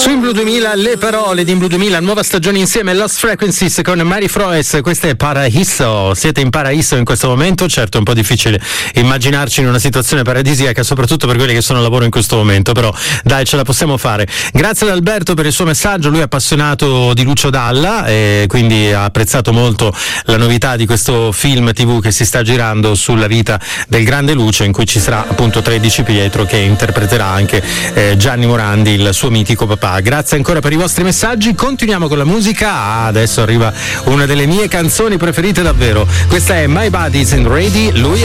Su In Blue 2000 le parole di In Blue 2000, nuova stagione insieme, Lost Frequencies con Mary Froes. Questo è Paraiso. Siete in Paraiso in questo momento? Certo, è un po' difficile immaginarci in una situazione paradisiaca, soprattutto per quelli che sono a lavoro in questo momento, però dai, ce la possiamo fare. Grazie ad Alberto per il suo messaggio, lui è appassionato di Lucio Dalla e quindi ha apprezzato molto la novità di questo film TV che si sta girando sulla vita del grande Lucio, in cui ci sarà appunto Di Pietro che interpreterà anche Gianni Morandi, il suo mitico papà. Grazie ancora per i vostri messaggi, continuiamo con la musica. Adesso arriva una delle mie canzoni preferite davvero, questa è My Body's Ready, lui è